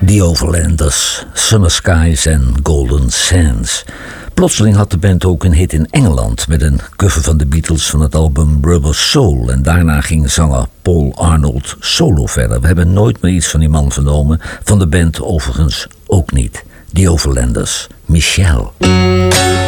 The Overlanders, Summer Skies en Golden Sands. Plotseling had de band ook een hit in Engeland met een cover van de Beatles van het album Rubber Soul. En daarna ging zanger Paul Arnold solo verder. We hebben nooit meer iets van die man vernomen. Van de band overigens ook niet. The Overlanders, Michelle.